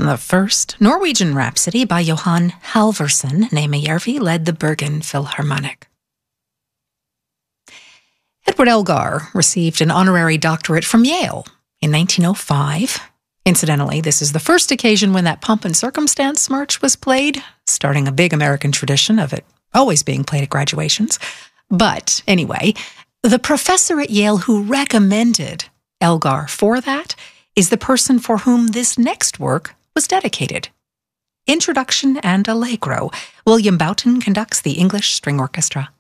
The first, Norwegian Rhapsody by Johan Halvorsen Nehmejärvi, led the Bergen Philharmonic. Edward Elgar received an honorary doctorate from Yale in 1905. Incidentally, this is the first occasion when that Pomp and Circumstance march was played, starting a big American tradition of it always being played at graduations. But anyway, the professor at Yale who recommended Elgar for that is the person for whom this next work was dedicated. Introduction and Allegro. William Boughton conducts the English String Orchestra.